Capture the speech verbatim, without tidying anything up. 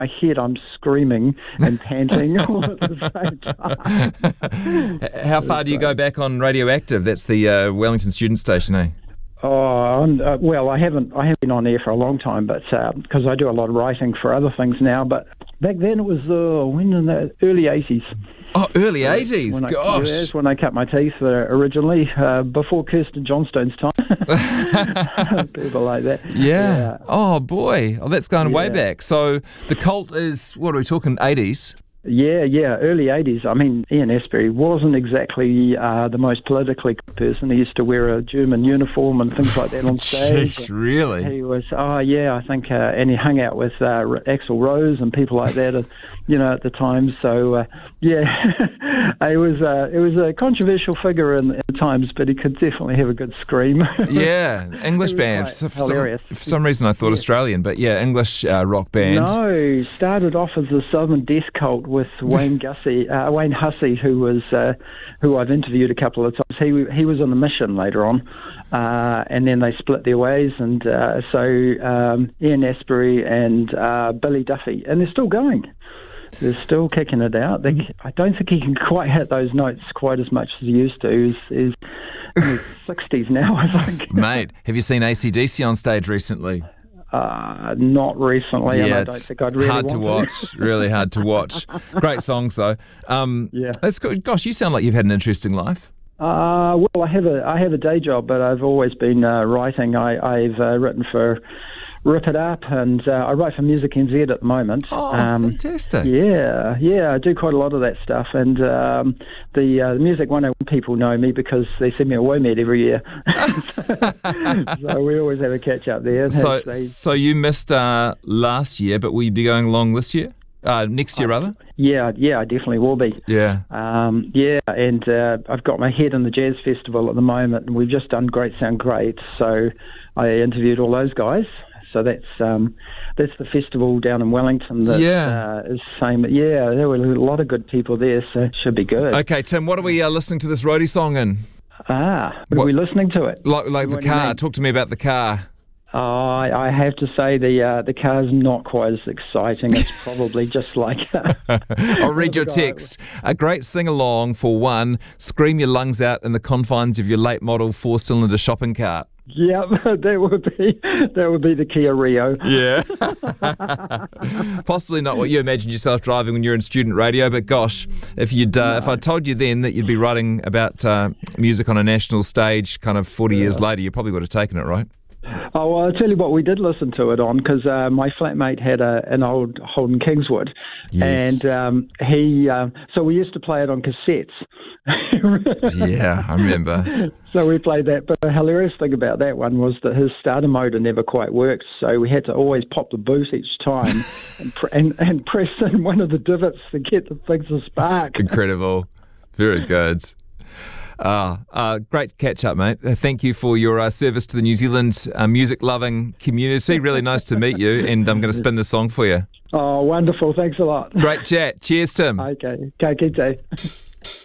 my head, I'm screaming and panting all at the same time. How far do you go back on Radioactive? That's the uh, Wellington student station, eh? Oh, I'm, uh, well, I haven't I haven't been on air for a long time, but because uh, I do a lot of writing for other things now. But back then it was uh, when in the early eighties. Oh, early eighties, when gosh. I, yes, when I cut my teeth uh, originally, uh, before Kirsten Johnstone's time. People like that. Yeah. yeah. Oh, boy. Oh, that's going yeah. way back. So the Cult is, what are we talking, eighties? Yeah, yeah, early eighties. I mean, Ian Astbury wasn't exactly uh, the most politically person. He used to wear a German uniform and things like that on stage. Jeez, really? He was, oh yeah, I think, uh, and he hung out with uh, Axl Rose and people like that, uh, you know, at the time. So uh, yeah, it was uh, it was a controversial figure in, in the times, but he could definitely have a good scream. Yeah, English band. Quite So for, hilarious. some, for some reason, I thought yeah. Australian, but yeah, English uh, rock band. No, started off as a Southern Death Cult with Wayne Gussie, uh, Wayne Hussey, who was uh, who I've interviewed a couple of times. He he was on the Mission later on, uh, and then they split their ways, and uh, so um, Ian Astbury and uh, Billy Duffy, and they're still going. They're still kicking it out. They, I don't think he can quite hit those notes quite as much as he used to. He's, he's in his sixties now, I think. Mate, have you seen A C D C on stage recently? Uh, not recently, yeah, and I don't think I'd really hard want to watch. Really hard to watch. Great songs though. Um, yeah, that's good. Gosh, you sound like you've had an interesting life. Uh, well, I have a I have a day job, but I've always been uh, writing. I, I've uh, written for Rip It Up, and uh, I write for Music N Z at the moment. Oh, um, fantastic! Yeah, yeah, I do quite a lot of that stuff, and um, the uh, Music one oh one people know me because they send me a WOMED every year. So we always have a catch up there. So, they, so you missed uh, last year, but will you be going along this year? Uh, next year, rather? Yeah, yeah, I definitely will be. Yeah. Um, yeah, and uh, I've got my head in the Jazz Festival at the moment, and we've just done Great Sound Great, so I interviewed all those guys. So that's um, that's the festival down in Wellington that yeah. uh, is same. Yeah, there were a lot of good people there, so it should be good. Okay, Tim, what are we uh, listening to this roadie song in? Ah, what, what, are we listening to it? Like, like the what car. Talk to me about the car. Oh, I, I have to say the uh, the car's not quite as exciting. It's probably just like... I'll read your text. A great sing-along for one. Scream your lungs out in the confines of your late model four-cylinder shopping cart. Yeah, that would be that would be the Kia Rio. Yeah. Possibly not what you imagined yourself driving when you're in student radio, but gosh, if you'd uh, no. if I told you then that you'd be writing about uh, music on a national stage kind of forty yeah. years later, you probably would have taken it, right? Oh, well, I'll tell you what, we did listen to it on, because uh, my flatmate had a, an old Holden Kingswood, yes. and um, he, uh, so we used to play it on cassettes. Yeah, I remember. So we played that, but the hilarious thing about that one was that his starter motor never quite worked, so we had to always pop the boot each time and, pr- and, and press in one of the divots to get the thing to spark. Incredible. Very good. Uh, uh, great catch up, mate. Uh, thank you for your uh, service to the New Zealand uh, music-loving community. Really nice to meet you, and I'm going to spin the song for you. Oh, wonderful. Thanks a lot. Great chat. Cheers, Tim. Okay. Ka kite.